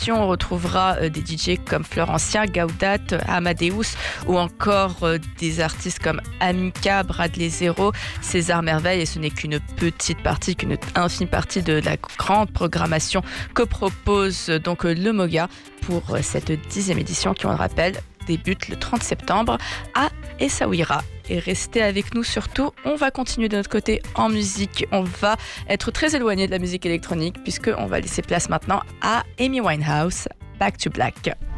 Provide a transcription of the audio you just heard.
édition, on retrouvera des DJ comme Florencia, Gaudat, Amadeus ou encore des artistes comme Amika, Bradley Zero, César Merveille, et ce n'est qu'une petite partie, qu'une infime partie de la grande programmation que propose donc le MOGA pour cette 10e édition qui, on le rappelle, débute le 30 septembre à Essaouira. Et restez avec nous surtout, on va continuer de notre côté en musique. On va être très éloigné de la musique électronique puisqu'on va laisser place maintenant à Amy Winehouse, Back to Black.